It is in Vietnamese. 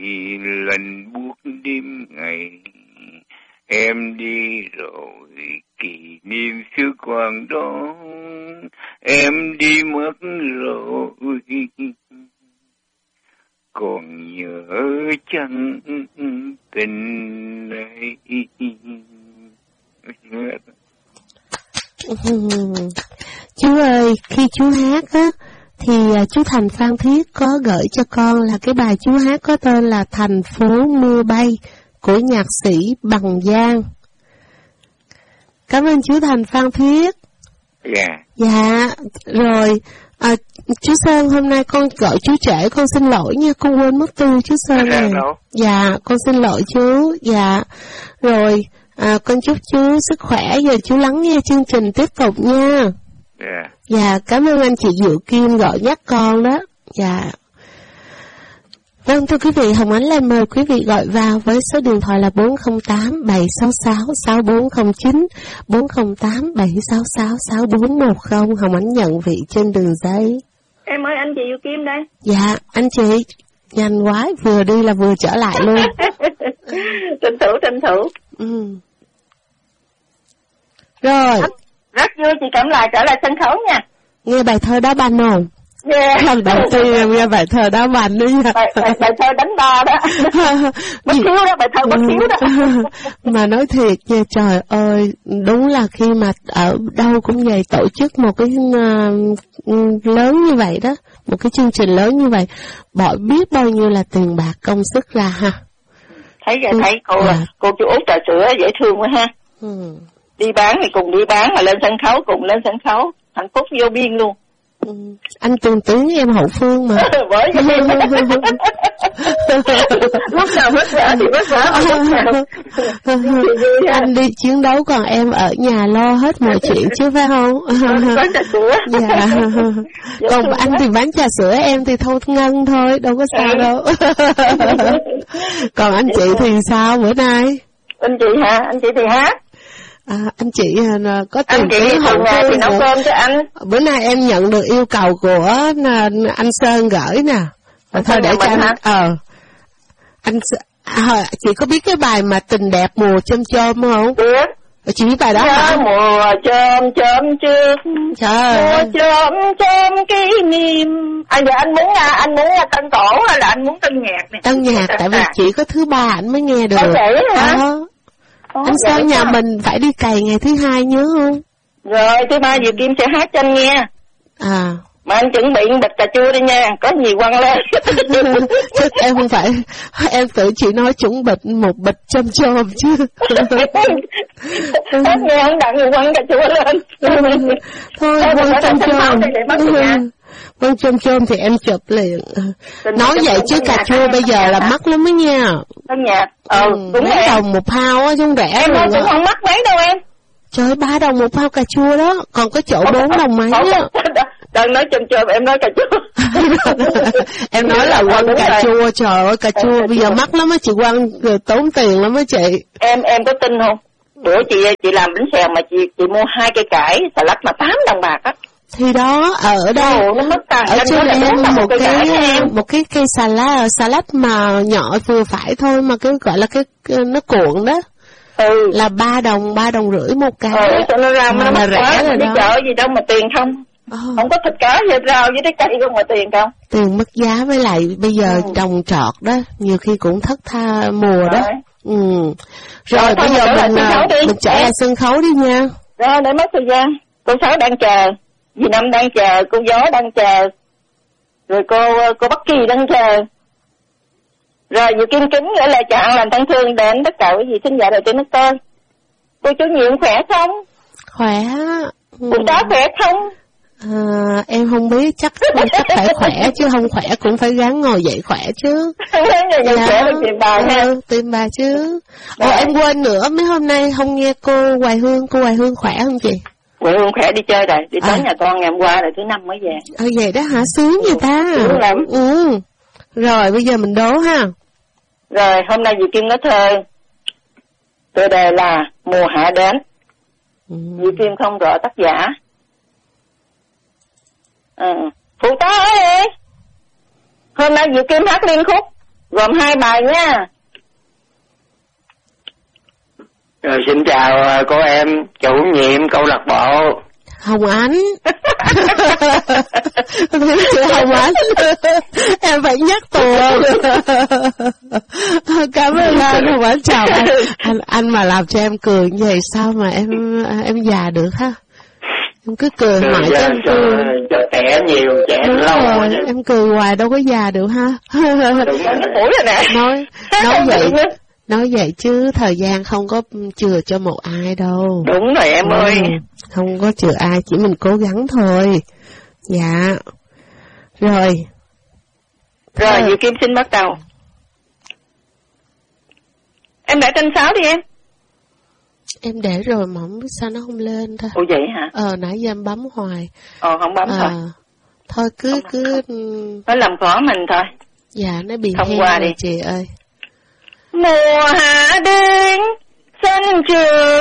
lạnh buốt đêm ngày. Em đi rồi kỷ niệm xưa còn đó, em đi mất rồi còn nhớ chăng tình này. Chú ơi, khi chú hát á thì chú Thành Phan Thiết có gửi cho con là cái bài chú hát có tên là Thành phố mưa bay của nhạc sĩ Bằng Giang. Cảm ơn chú Thành Phan Thiết. Dạ. Dạ, rồi chú Sơn, hôm nay con gọi chú trễ, con xin lỗi nha, con quên mất tiêu chú Sơn này. Dạ, con xin lỗi chú. Dạ, rồi con chúc chú sức khỏe, giờ chú lắng nghe chương trình tiếp tục nha. Dạ. Dạ, cảm ơn anh chị Diệu Kim gọi nhắc con đó. Dạ. Vâng, thưa quý vị, Hồng Ánh lên mời quý vị gọi vào với số điện thoại là 408-766-6409, 408-766-6410. Hồng Ánh nhận vị trên đường dây. Em ơi, anh chị Diệu Kim đây. Dạ, anh chị, nhanh quá, vừa đi là vừa trở lại luôn. Tranh thủ. Rồi. Rất vui chị Cẩm Lại trở lại sân khấu nha. Nghe bài thơ Đá Banh không? Yeah. Lần đầu tiên em nghe bài thơ Đá Banh đó nha. Bài thơ đánh ba đó. Bất khiếu đó, bài thơ bất khiếu đó. Mà nói thiệt nha, trời ơi, đúng là khi mà ở đâu cũng vậy, tổ chức một cái lớn như vậy đó, một cái chương trình lớn như vậy, bỏ biết bao nhiêu là tiền bạc công sức ra ha. Thấy cô chú Út trà sữa dễ thương quá ha. Đi bán thì cùng đi bán, mà lên sân khấu cùng lên sân khấu, hạnh phúc vô biên luôn. Anh Tường Tiến em hậu phương mà. Bởi vì lúc nào mất vợ thì mất vợ. Anh đi chiến đấu còn em ở nhà lo hết mọi chuyện chứ phải không? Bán trà sữa. Dạ. Còn anh thì bán trà sữa, em thì thâu ngân thôi, đâu có sao đâu. Còn anh chị thì sao bữa nay? Anh chị hả? Anh chị thì hát. Anh chị có tiền chị hậu phương thì nấu cơm cho anh. Bữa nay em nhận được yêu cầu của anh Sơn gửi nè. Thôi để cho anh chị có biết cái bài mà Tình Đẹp Mùa Chôm Chôm không? Biết. Chị biết bài đó hả? Mùa chôm chôm trước. Trời ơi. Mùa chôm chôm kỷ niệm. Giờ anh muốn tân cổ hay là anh muốn tân nhạc này? Tân nhạc, tại vì chỉ có thứ ba anh mới nghe được. Vậy hả? Anh Sơn nhà mình phải đi cày ngày thứ hai nhớ không? Rồi, thứ ba Diệu Kim sẽ hát cho anh nghe. Mà anh chuẩn bị bịch cà chua đi nha, có gì quăng lên. Chứ em không phải, em tự chỉ nói chuẩn bị một bịch chôm chôm chứ. Hết nghe không đặng người quăng cà chua lên. Thôi, quăng chôm chôm. Vâng, chôm thì em chụp liền. Nói vậy chứ cà chua bây giờ là mắc lắm đó nha. Tân nhạc. Đúng mấy đồng một phao á, chứ không rẻ. Em nói cũng không mắc mấy đâu em. Trời, 3 đồng một phao cà chua đó, còn có chỗ 4 đồng mấy á. Đang nói chôm em nói cà chua. Em nói là quăng cà chua, trời ơi, cà chua bây giờ mắc lắm á, chị quăng tốn tiền lắm á chị. Em có tin không? Bữa chị làm bánh xèo mà chị mua 2 cây cải xà lách mà 8 đồng bạc á. Thì đó, ở đây, ở trên em một cái cây xà lách mà nhỏ vừa phải thôi, mà cái gọi là cái nó cuộn đó. Là 3 đồng 3,5 một cái. Cho nó ra nó mắc quá, đi chợ gì đâu mà tiền không. Không có thịt cá với rau với trái cây không mà tiền không. Tiền mất giá, với lại bây giờ trồng trọt đó, nhiều khi cũng thất tha mùa đó. Rồi bây giờ mình trở lại sân khấu đi nha. Rồi, để mất thời gian. Cô Sáu đang chờ, dì Năm đang chờ, cô Gió đang chờ, rồi cô Bắc Kỳ đang chờ. Rồi Diệu Kim kính gửi lời chào an lành thân thương đến tất cả quý vị thính giả đầu trên nước tôi. Cô chú Nhiệm khỏe không? Khỏe. Cô Sáu khỏe không? Em không biết, chắc phải khỏe chứ không khỏe cũng phải gắng ngồi dậy khỏe chứ. Khỏe được tìm bà ha. Tìm bà chứ. Em quên nữa, mấy hôm nay không nghe cô Hoài Hương khỏe không chị? Hoài Hương khỏe, đi chơi rồi, đi tới nhà con ngày hôm qua rồi, thứ Năm mới về. Vậy đó hả? Sướng vậy ta. Sướng lắm. Rồi bây giờ mình đố ha. Rồi hôm nay Diệu Kim có thơ, tựa đề là Mùa Hạ Đến. Diệu Kim không rõ tác giả. Phụ tá ơi, hôm nay Diệu Kim hát liên khúc Gồm 2 bài nha. Rồi xin chào cô em chủ nhiệm câu lạc bộ Hồng Ánh. Thấy chưa Hồng Ánh? Em phải nhắc tuồng. Cảm ơn anh Hồng Ánh, chào anh mà làm cho em cười như vậy sao mà em già được ha? Em cứ cười mãi cho em cười. Cho trẻ nhiều, trẻ lâu rồi. Em cười hoài đâu có già được ha. Đúng rồi nè. Nói vậy chứ thời gian không có chừa cho một ai đâu. Đúng rồi em ơi. Không có chừa ai, chỉ mình cố gắng thôi. Dạ. Rồi Diệu Kim xin bắt đầu. Em để trên 6 đi em. Em để rồi mà không biết sao nó không lên thôi. Ủa vậy hả? Nãy giờ em bấm hoài. Không bấm thôi. Thôi cứ nó làm khó mình thôi. Dạ nó bị thông heo qua rồi đi chị ơi. Mùa hạ đến sân trường